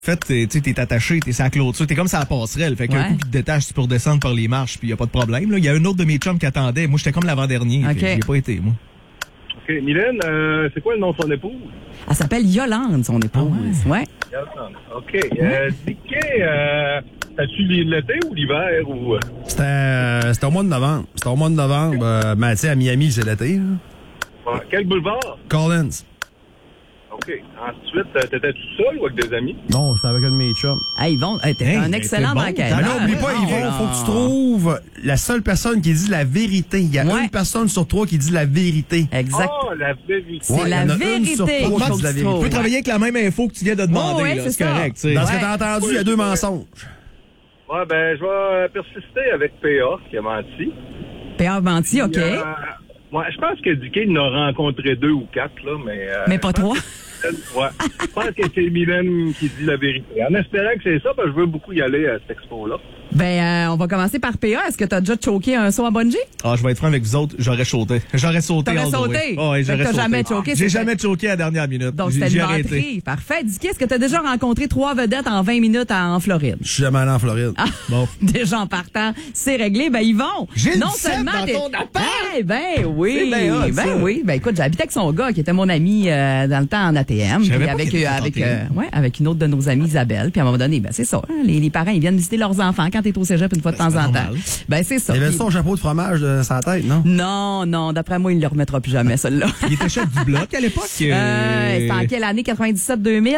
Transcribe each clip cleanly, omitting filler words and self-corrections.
fait, tu sais, t'es attaché, t'es sur la clôture, t'es comme ça à la passerelle. Fait qu'un coup qui te détache, tu peux redescendre par les marches, puis y a pas de problème. Il y a un autre de mes chums qui attendait. Moi, j'étais comme l'avant-dernier. Okay. J'ai pas été, moi. OK. Mylène, c'est quoi le nom de son épouse? Elle s'appelle Yolande, son épouse. Ouais. Yolande. OK. Dicky, as-tu l'été ou l'hiver? Ou... C'était au mois de novembre. C'était au mois de novembre. Mais tu sais, à Miami, c'est l'été. Ouais. Quel boulevard? Collins. OK. Ensuite, t'étais tout seul ou avec des amis? Non, j'étais avec un de mes chums. Hey, Yvon, t'es un excellent enquêteur. Non, oublie pas, Yvon, faut que tu trouves la seule personne qui dit la vérité. Il y a une personne sur 3 qui dit la vérité. Exact. Oh, la vérité. C'est la vérité. Tu peux travailler avec la même info que tu viens de demander. Ouais, là, c'est correct. ça. Dans ce que t'as entendu, il y a 2 mensonges. Ouais, ben, je vais persister avec PA, qui a menti. PA a menti, OK. Ouais, je pense que Dicky en a rencontré 2 ou 4, là, mais... mais pas 3. Ouais. Je pense que c'est Mylène qui dit la vérité. En espérant que c'est ça, parce que je veux beaucoup y aller à cette expo-là. Ben, on va commencer par PA. Est-ce que t'as déjà choqué un saut à bungee? Ah, je vais être franc avec vous autres, j'aurais sauté. T'aurais sauté. Oh, ouais, j'aurais sauté. jamais choqué. J'ai jamais choqué à la dernière minute. Donc, c'était une menterie. Parfait. Dis, est-ce que t'as déjà rencontré 3 vedettes en 20 minutes en Floride? Je suis jamais allé en Floride. Ah, bon. Déjà en partant, c'est réglé. Ben, Yvon. J'ai non le seulement dans ton appart. Ben oui. Ben oui. Ben, écoute, j'habitais avec son gars qui était mon ami dans le temps en ATM. Puis avec une autre de nos amies, Isabelle. Puis à un moment donné, ben, c'est ça. Hein, les parents, ils viennent visiter leurs enfants quand t'es au cégep une fois de temps en temps. Ben, c'est ça. Il avait son chapeau de fromage sur la tête, non? Non. D'après moi, il ne le remettra plus jamais, celle-là. Il était chef du bloc à l'époque. C'était en quelle année? 97-2000?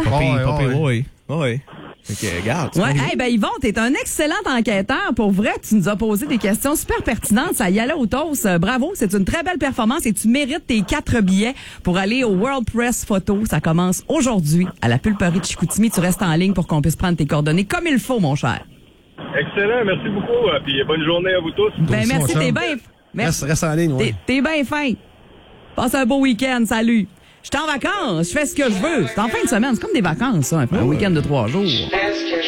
Oui. OK, regarde. Ben Yvon, t'es un excellent enquêteur. Pour vrai, tu nous as posé des questions super pertinentes. Ça y allait au toast. Bravo, c'est une très belle performance et tu mérites tes 4 billets pour aller au World Press Photo. Ça commence aujourd'hui à la Pulperie de Chicoutimi. Tu restes en ligne pour qu'on puisse prendre tes coordonnées comme il faut, mon cher. Excellent, merci beaucoup. Puis bonne journée à vous tous. Ben merci, t'es bien... Reste en ligne, ouais. T'es bien fin. Passe un beau week-end, salut. Je suis en vacances, je fais ce que je veux. C'est en fin de semaine, c'est comme des vacances, ça, un week-end de 3 jours.